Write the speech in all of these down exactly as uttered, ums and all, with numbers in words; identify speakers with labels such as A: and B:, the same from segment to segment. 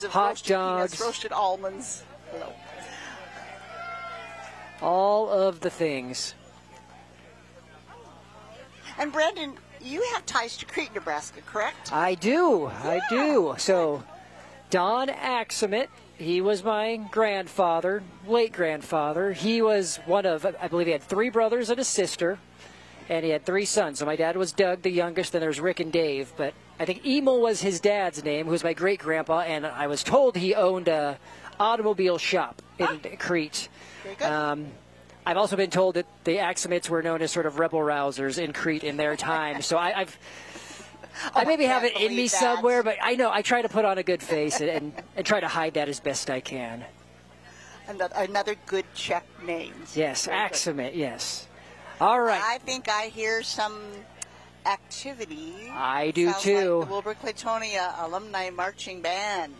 A: hot
B: roasted
A: dogs,
B: peanuts, roasted almonds. Hello.
A: All of the things.
B: And Brandon, you have ties to Crete, Nebraska, correct?
A: I do.
B: Yeah.
A: I do. So, Don Axamit, he was my grandfather, late grandfather. He was one of, I believe he had three brothers and a sister, and he had three sons. So my dad was Doug, the youngest, then there's Rick and Dave. But I think Emil was his dad's name, who was my great-grandpa, and I was told he owned a automobile shop in
B: huh?
A: Crete.
B: Very good.
A: Um, I've also been told that the Axamits were known as sort of rebel rousers in Crete in their time. So I, I've... I maybe have it in me
B: that.
A: somewhere, but I know I try to put on a good face and, and, and try to hide that as best I can.
B: Another, another good Czech name.
A: Yes,
B: Very
A: Axamit, yes. All right.
B: I think I hear some activity.
A: I do
B: Sounds
A: too.
B: Like the Wilbur Claytonia Alumni Marching Band.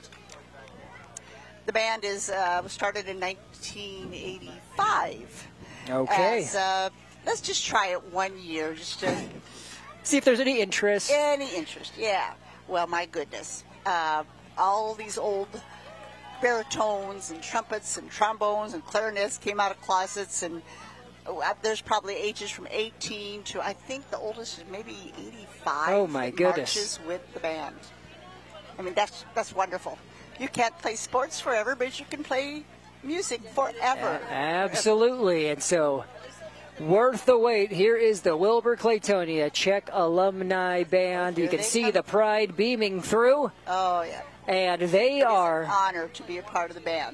B: The band is uh, started in nineteen eighty-five.
A: Okay.
B: As, uh, let's just try it one year, just to
A: see if there's any interest.
B: Any interest, yeah. Well, my goodness. Uh, all these old baritones and trumpets and trombones and clarinets came out of closets, and uh, there's probably ages from eighteen to, I think the oldest is maybe eighty-five.
A: Oh, my goodness.
B: Marches with the band. I mean, that's that's wonderful. You can't play sports forever, but you can play music forever.
A: Uh, absolutely. And so, worth the wait. Here is the Wilbur Claytonia Czech Alumni Band.
B: Oh,
A: you can
B: they
A: see
B: come.
A: the pride beaming through.
B: Oh, yeah.
A: And they
B: It
A: are...
B: It's an honor to be a part of the band.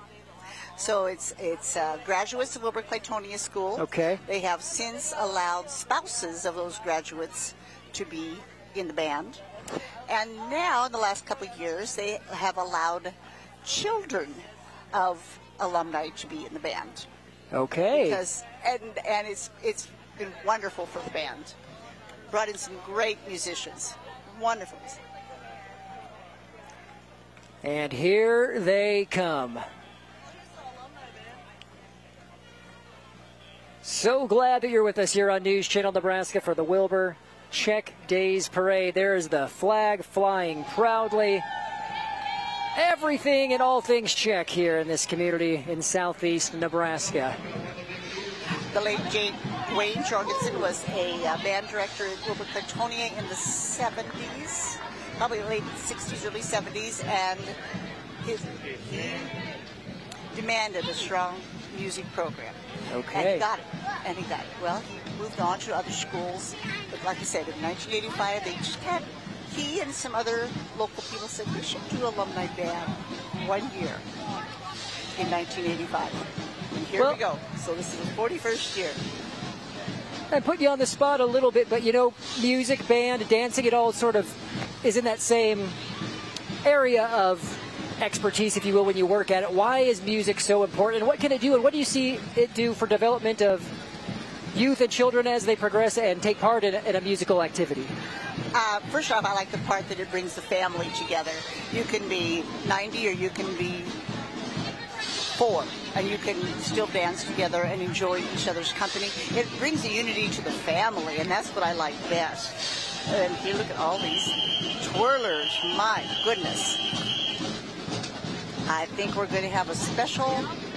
B: So it's it's uh, graduates of Wilbur Claytonia School.
A: Okay.
B: They have since allowed spouses of those graduates to be in the band. And now, in the last couple of years, they have allowed children of alumni to be in the band.
A: Okay.
B: Because and and it's it's been wonderful for the band. Brought in some great musicians. Wonderful.
A: And here they come. So glad that you're with us here on News Channel Nebraska for the Wilbur Czech Days Parade. There's the flag flying proudly. Everything and all things Czech here in this community in southeast Nebraska.
B: The late Jane, Wayne Jorgensen was a uh, band director at Wilbur Claytonia in the seventies, probably late sixties, early seventies, and his, he demanded a strong music program.
A: Okay.
B: And he got it. And he got it. Well, he moved on to other schools, but like I said, in nineteen eighty-five, they just had, he and some other local people said, we should do alumni band one year in nineteen eighty-five. And here
A: well,
B: we go. So this is the forty-first year.
A: I put you on the spot a little bit, but you know, music, band, dancing, it all sort of is in that same area of expertise, if you will, when you work at it. Why is music so important, and what can it do, and what do you see it do for development of youth and children as they progress and take part in a, in a musical activity?
B: Uh, first off, I like the part that it brings the family together. You can be ninety or you can be four, and you can still dance together and enjoy each other's company. It brings a unity to the family, and that's what I like best. And here, look at all these twirlers. My goodness. I think we're going to have a special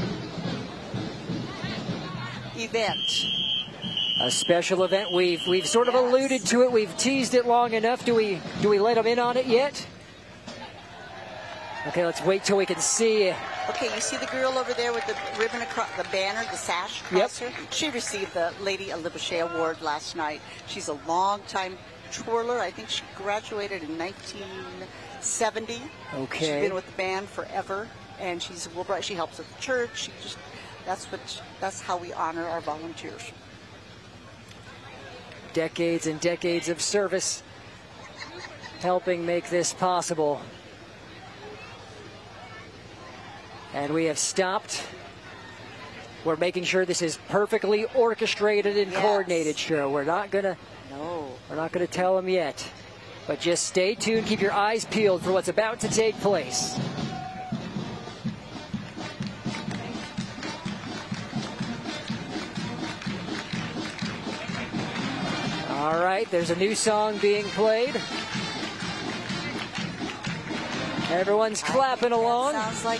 B: event.
A: A special event. We've we've sort of
B: Yes.
A: alluded to it. We've teased it long enough. Do we do we let them in on it yet? Okay, let's wait till we can see.
B: Okay, you see the girl over there with the ribbon across the banner, the sash across
A: Yep.
B: her? She received the Lady Olivochet Award last night. She's a long-time twirler. I think she graduated in nineteen seventy.
A: Okay.
B: She's been with the band forever, and she's a Wilbright. She helps at the church. She just that's what that's how we honor our volunteers.
A: Decades and decades of service helping make this possible. And we have stopped. We're making sure this is perfectly orchestrated and
B: Yes.
A: coordinated, Cheryl. We're not gonna
B: No.
A: we're not gonna tell them yet. But just stay tuned, keep your eyes peeled for what's about to take place. All right, there's a new song being played. Everyone's clapping along.
C: Sounds like